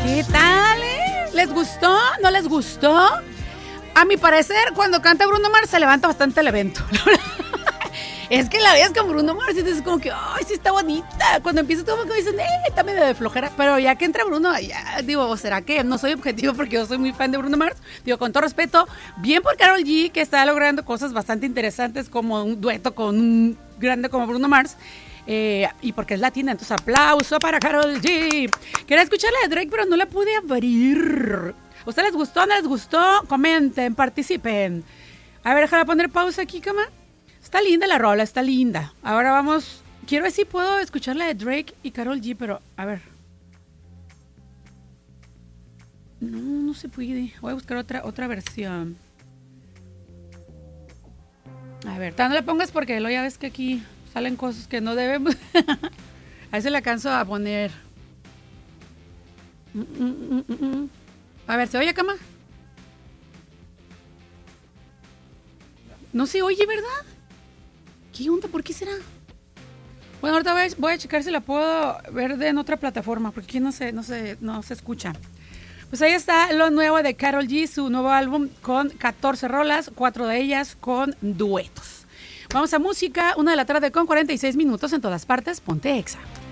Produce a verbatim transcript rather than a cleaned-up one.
¿Qué tal? Eh? ¿Les gustó? ¿No les gustó? A mi parecer, cuando canta Bruno Mars se levanta bastante el evento. Es que la veas con Bruno Mars y dices como que, ay, sí está bonita. Cuando empieza todo como que dicen, eh, está medio de flojera. Pero ya que entra Bruno, ya digo, ¿será que no soy objetivo porque yo soy muy fan de Bruno Mars? Digo, con todo respeto, bien por Karol G, que está logrando cosas bastante interesantes como un dueto con un grande como Bruno Mars. Eh, y porque es latina, entonces aplauso para Karol G. Quería escuchar la de Drake, pero no la pude abrir. ¿Ustedes les gustó? ¿No les gustó? Comenten, participen. A ver, déjala poner pausa aquí, cama. Está linda la rola, está linda. Ahora vamos, quiero ver si puedo escuchar la de Drake y Karol G, pero a ver. No, no se puede. Voy a buscar otra, otra versión. A ver, no le pongas porque lo ya ves que aquí salen cosas que no debemos. A veces la alcanzo a poner. Mm, mm, mm, mm. A ver, ¿se oye, cama? No se oye, ¿verdad? ¿Qué onda? ¿Por qué será? Bueno, ahorita voy a, voy a checar si la puedo ver de en otra plataforma, porque aquí no se, no se, no se escucha. Pues ahí está lo nuevo de Karol G, su nuevo álbum con catorce rolas, cuatro de ellas con duetos. Vamos a música, una de la tarde con cuarenta y seis minutos en todas partes, ponte Exa.